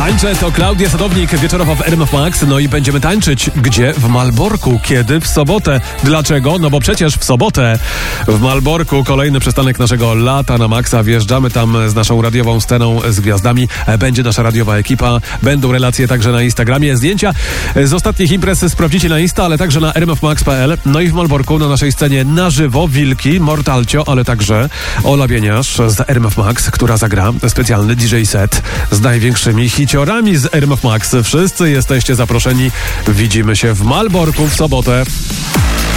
Tańczę to Klaudia Sadownik wieczorowo w RMF Max. No i będziemy tańczyć. Gdzie? W Malborku. Kiedy? W sobotę. Dlaczego? No bo przecież w sobotę w Malborku kolejny przystanek naszego lata na Maxa. Wjeżdżamy tam z naszą radiową sceną, z gwiazdami. Będzie nasza radiowa ekipa. Będą relacje także na Instagramie. Zdjęcia z ostatnich imprez sprawdzicie na Insta, ale także na rmfmax.pl. No i w Malborku na naszej scenie na żywo Wilki, Mortalcio, ale także Ola Bieniasz z RMF Max, która zagra specjalny DJ set z największymi hiciorami z RMF Max. Wszyscy jesteście zaproszeni. Widzimy się w Malborku w sobotę.